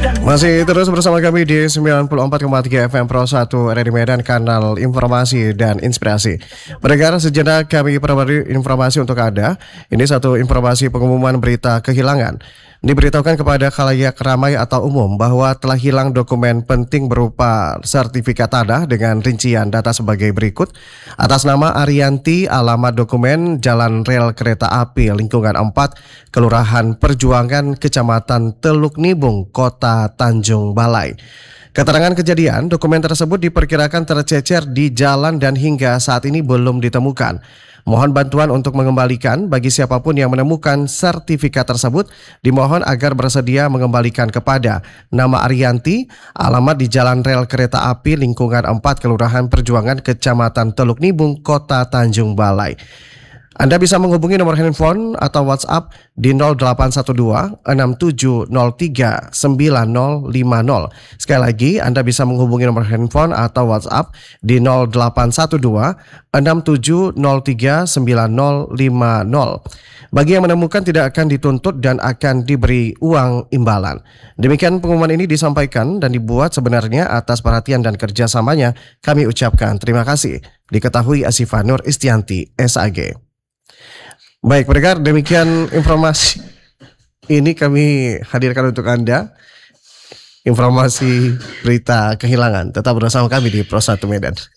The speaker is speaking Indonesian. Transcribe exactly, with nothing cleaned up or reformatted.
Masih terus bersama kami di sembilan puluh empat koma tiga F M Pro satu R R I Medan, kanal informasi dan inspirasi. Pendengar, sejenak kami perbarui informasi untuk Anda. Ini satu informasi pengumuman berita kehilangan. Diberitahukan kepada khalayak ramai atau umum bahwa telah hilang dokumen penting berupa sertifikat tanah dengan rincian data sebagai berikut. Atas nama Arianti, alamat dokumen Jalan Rel Kereta Api Lingkungan empat, Kelurahan Perjuangan, Kecamatan Teluk Nibung, Kota Tanjung Balai. Keterangan kejadian, dokumen tersebut diperkirakan tercecer di jalan dan hingga saat ini belum ditemukan. Mohon bantuan untuk mengembalikan. Bagi siapapun yang menemukan sertifikat tersebut, dimohon agar bersedia mengembalikan kepada nama Arianti, alamat di Jalan Rel Kereta Api Lingkungan empat, Kelurahan Perjuangan, Kecamatan Teluk Nibung, Kota Tanjung Balai. Anda bisa menghubungi nomor handphone atau WhatsApp di nol delapan satu dua enam tujuh nol tiga sembilan nol lima nol. Sekali lagi, Anda bisa menghubungi nomor handphone atau WhatsApp di nol delapan satu dua enam tujuh nol tiga sembilan nol lima nol. Bagi yang menemukan tidak akan dituntut dan akan diberi uang imbalan. Demikian pengumuman ini disampaikan dan dibuat sebenarnya atas perhatian dan kerjasamanya. Kami ucapkan terima kasih. Diketahui Asifah Nur Istianti, S A G. Baik, pendengar, demikian informasi ini kami hadirkan untuk Anda. Informasi berita kehilangan. Tetap bersama kami di Pro satu Medan.